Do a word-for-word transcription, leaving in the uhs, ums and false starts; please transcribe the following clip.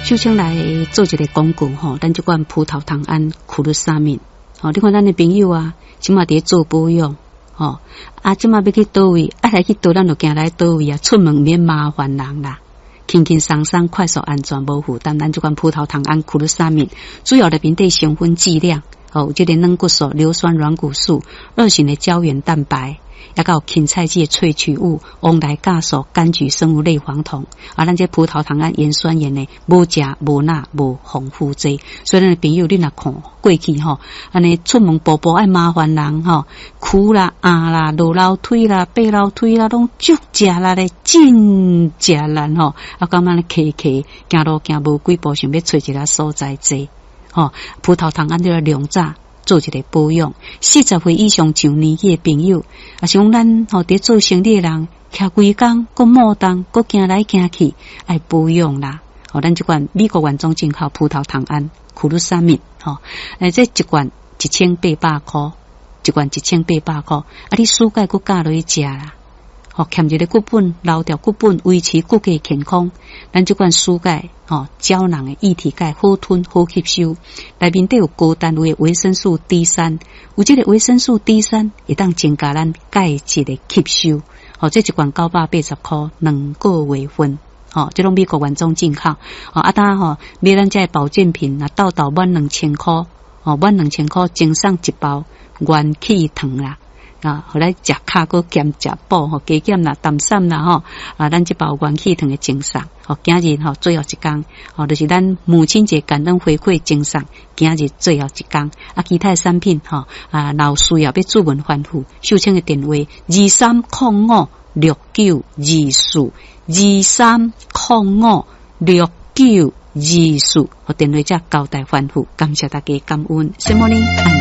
首先来做一个广告吼，咱这款葡萄糖胺苦鲁沙敏，吼，你看咱的朋友啊，即马伫做保养，吼，啊，即马要去倒位，啊来去倒，咱就行来倒位啊，出门免麻烦人啦，轻轻松松、快速、安全、无负担。咱这款葡萄糖胺苦鲁沙敏，主要的面对成分剂量，哦，有这个软骨素、硫酸软骨素、二型的胶原蛋白。也有芹菜剂萃取物、翁来酵素、柑橘生物类黄酮，啊，咱这葡萄糖胺盐酸盐呢，无加无钠无防腐剂。所以咱朋友你若看过去吼，安尼出门步步爱麻烦人吼，苦啦、压啦、落楼梯啦、爬楼梯啦，拢足食力咧，真食难吼。啊，感觉咧骑骑行路行无几步，想要找一个所在坐吼。葡萄糖胺这个量早。做一个保养，四十岁以上上年纪的朋友，啊，像咱吼伫做生理的人，徛规工，搁莫动，搁行来行去，爱保养啦。吼，咱这款美国原装进口葡萄糖胺苦鲁沙敏，吼，诶，这一罐一千八百块，一罐一千八百块，啊，你暑假搁加落去食啦。吼，欠一个骨本，留条骨本，维持骨骼健康。咱这款蔬钙，吼，胶囊的液体钙好吞好吸收，内面都有高单位的维生素 D 三，有这个维生素 D 三会当增加咱钙质的吸收。吼，这一罐九百八十块，两个月份。吼，这种美国原装进口。吼，啊，当吼买咱这保健品啊，到到满两千块，吼，满两千块，赠送一包元气糖啦。啊，后来食卡个减食补吼，加减啦、淡散啦吼，啊，咱这包元气糖的赠送，吼，今日吼最后一天，吼，就是咱母亲节感恩回馈赠送，今日最后一天，啊，其他的产品吼，啊，若有需要要主文反复，秀清的电话二三零五六九二四二三零五六九二四，和电话则交代反复，感谢大家感恩，什么呢？